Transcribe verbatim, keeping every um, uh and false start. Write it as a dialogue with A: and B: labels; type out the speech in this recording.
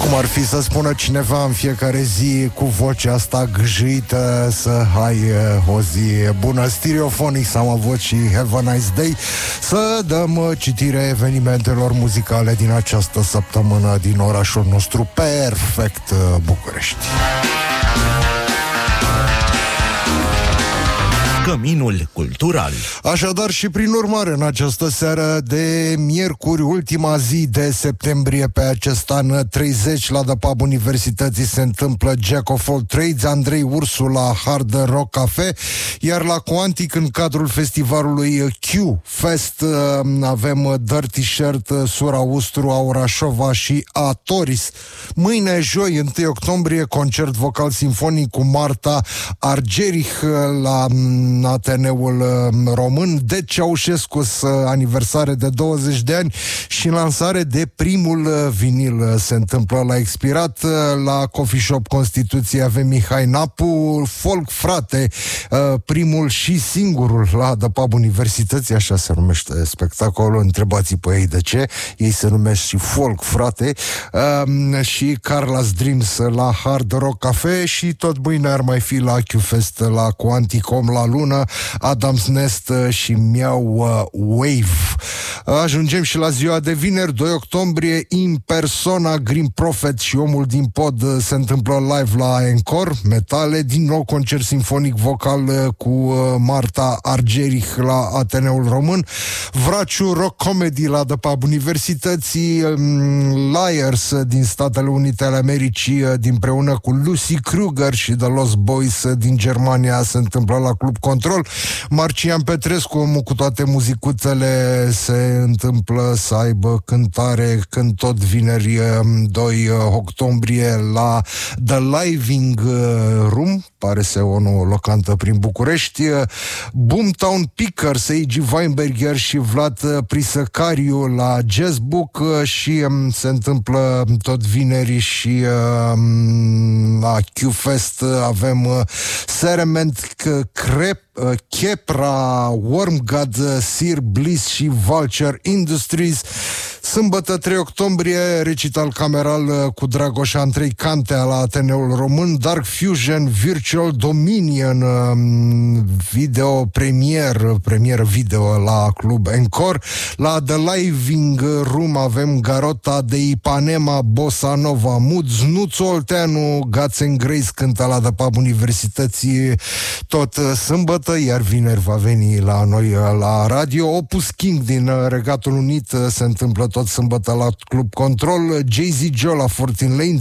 A: Cum ar fi să spună cineva în fiecare zi cu vocea asta gâjită să hai uh, o zi bună. Stereophonics am avut și Have a Nice Day. Să dăm uh, citire evenimentelor muzicale din această săptămână din orașul nostru perfect, uh, București.
B: Căminul cultural.
A: Așadar și prin urmare, în această seară de miercuri, ultima zi de septembrie pe acest an treizeci, la The Pub Universității se întâmplă Jack of All Trades, Andrei Ursu la Hard Rock Cafe, iar la Quantic, în cadrul festivalului Q Fest, avem Dirty Shirt, Sura Ustru, Aurașova și Atoris. Mâine, joi, întâi octombrie, concert vocal simfonic cu Marta Argerich la Ateneul Român, de Ceaușescu, aniversare de douăzeci de ani și lansare de primul vinil se întâmplă la Expirat. La Coffee Shop Constituție avem Mihai Napu, Folk Frate, primul și singurul la The Pub Universității, așa se numește spectacolul, întrebați pe ei de ce, ei se numesc și Folk Frate, și Carla's Dreams la Hard Rock Cafe și tot mâine ar mai fi la Q-Fest la Quanticom la Lună, Adam's Nest și Miau Wave. Ajungem și la ziua de vineri, doi octombrie, In Persona, Green Prophet și Omul din Pod se întâmplă live la Encore, Metale, din nou concert simfonic vocal cu Marta Argerich la Ateneul Român, Vraciu Rock Comedy la The Pub Universității, Liars din Statele Unite ale Americii împreună cu Lucy Kruger și The Lost Boys din Germania se întâmplă la Club Control. Marcian Petrescu, omul cu toate muzicuțele, se întâmplă să aibă cântare când tot vineri doi octombrie la The Living Room, pare să o nouă locantă prin București, Boomtown Pickers, A G Weinberger și Vlad Prisăcariu la Jazz Book și se întâmplă tot vineri și la Q-Fest avem Serement Crep, Chepra, Wormgod, Sir Bliss și Vulture Industries. Sâmbătă trei octombrie, recital cameral cu Dragoș Andrei Cantea la Ateneul Român, Dark Fusion, Virtual Dominion, video premier, premier video la Club Encore. La The Living Room avem Garota de Ipanema, Bossa Nova, Mood, Znuț Olteanu, Guts and Grace cântă la The Pub Universității tot sâmbătă, iar vineri va veni la noi la radio. Opus King din Regatul Unit se întâmplă tot sâmbătă la Club Control, Jay-Z Joe la fourteen Lanes,